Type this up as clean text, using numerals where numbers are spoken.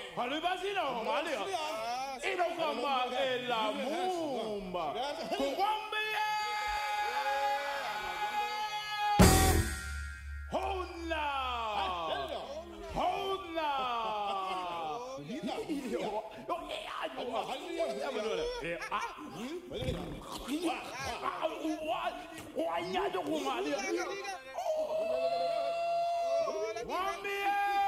Alibasino, Malia. Inokamba la mumba. Kukwambia. Hola. Hola. Wambia.